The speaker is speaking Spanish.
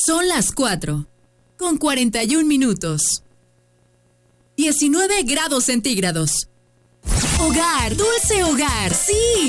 Son las 4:41. 19 grados centígrados. Hogar, dulce hogar, sí.